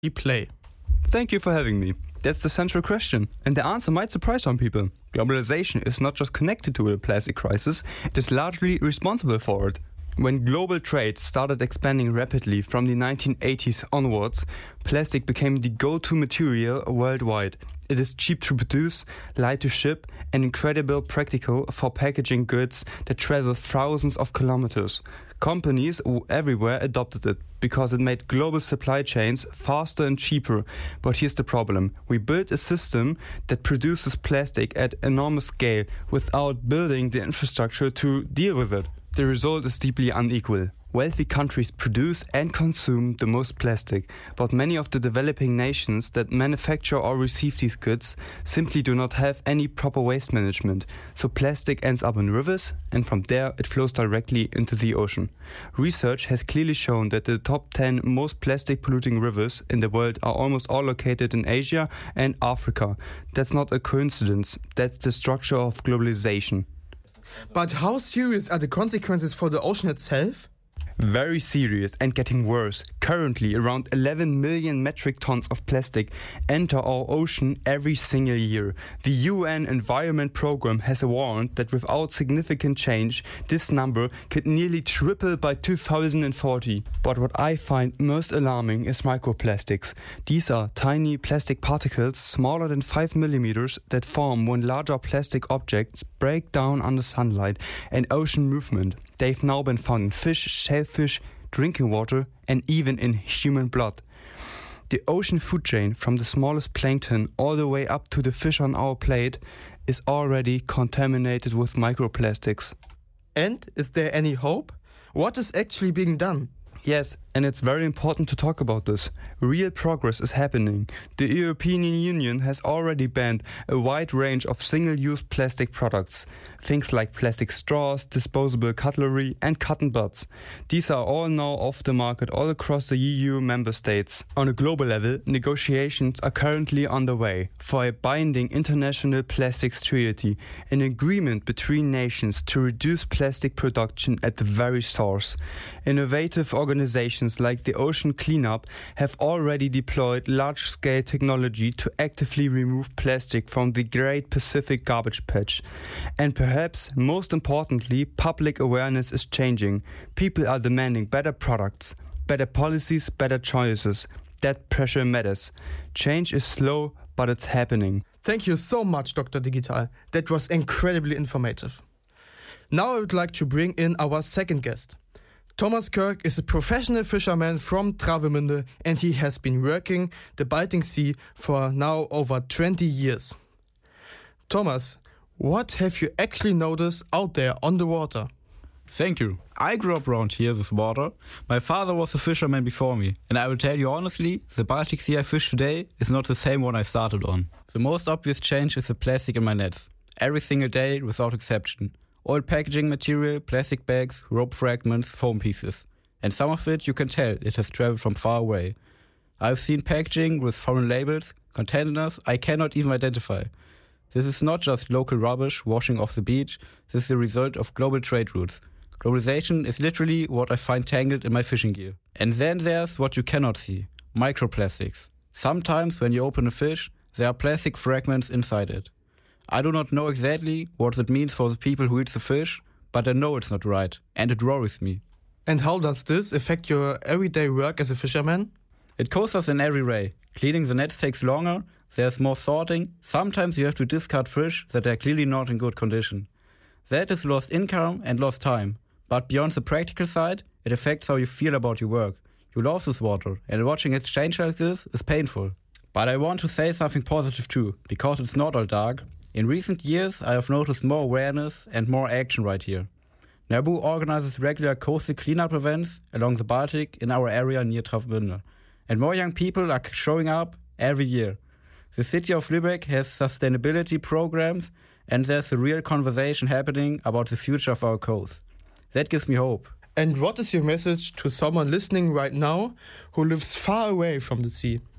Play. Thank you for having me. That's the central question, and the answer might surprise some people. Globalization is not just connected to the plastic crisis, it is largely responsible for it. When global trade started expanding rapidly from the 1980s onwards, plastic became the go-to material worldwide. It is cheap to produce, light to ship, and incredibly practical for packaging goods that travel thousands of kilometers. Companies everywhere adopted it because it made global supply chains faster and cheaper. But here's the problem. We built a system that produces plastic at enormous scale without building the infrastructure to deal with it. The result is deeply unequal. Wealthy countries produce and consume the most plastic, but many of the developing nations that manufacture or receive these goods simply do not have any proper waste management. So plastic ends up in rivers, and from there it flows directly into the ocean. Research has clearly shown that the top 10 most plastic polluting rivers in the world are almost all located in Asia and Africa. That's not a coincidence, that's the structure of globalization. But how serious are the consequences for the ocean itself? Very serious and getting worse. Currently, around 11 million metric tons of plastic enter our ocean every single year. The UN Environment Programme has warned that without significant change, this number could nearly triple by 2040. But what I find most alarming is microplastics. These are tiny plastic particles smaller than 5 millimeters that form when larger plastic objects break down under sunlight and ocean movement. They've now been found in fish, shellfish, drinking water, and even in human blood. The ocean food chain, from the smallest plankton all the way up to the fish on our plate, is already contaminated with microplastics. And is there any hope? What is actually being done? Yes, and it's very important to talk about this. Real progress is happening. The European Union has already banned a wide range of single-use plastic products. Things like plastic straws, disposable cutlery and cotton buds. These are all now off the market all across the EU member states. On a global level, negotiations are currently underway for a binding international plastics treaty, an agreement between nations to reduce plastic production at the very source. Innovative organizations like the Ocean Cleanup have already deployed large-scale technology to actively remove plastic from the Great Pacific Garbage Patch. And perhaps most importantly, public awareness is changing. People are demanding better products, better policies, better choices. That pressure matters. Change is slow, but it's happening. Thank you so much, Dr. Digital. That was incredibly informative. Now I would like to bring in our second guest. Thomas Kirk is a professional fisherman from Travemünde, and he has been working the Baltic Sea for now over 20 years. Thomas, what have you actually noticed out there on the water? Thank you. I grew up around here, this water. My father was a fisherman before me, and I will tell you honestly, the Baltic Sea I fish today is not the same one I started on. The most obvious change is the plastic in my nets. Every single day, without exception. Old packaging material, plastic bags, rope fragments, foam pieces. And some of it you can tell it has traveled from far away. I've seen packaging with foreign labels, containers I cannot even identify. This is not just local rubbish washing off the beach, this is the result of global trade routes. Globalization is literally what I find tangled in my fishing gear. And then there's what you cannot see, microplastics. Sometimes when you open a fish, there are plastic fragments inside it. I do not know exactly what it means for the people who eat the fish, but I know it's not right, and it worries me. And how does this affect your everyday work as a fisherman? It costs us in every way. Cleaning the nets takes longer, there's more sorting, sometimes you have to discard fish that are clearly not in good condition. That is lost income and lost time, but beyond the practical side, it affects how you feel about your work. You love this water, and watching it change like this is painful. But I want to say something positive too, because it's not all dark. In recent years, I have noticed more awareness and more action right here. NABU organizes regular coastal cleanup events along the Baltic in our area near Travemünde. And more young people are showing up every year. The city of Lübeck has sustainability programs, and there's a real conversation happening about the future of our coast. That gives me hope. And what is your message to someone listening right now who lives far away from the sea?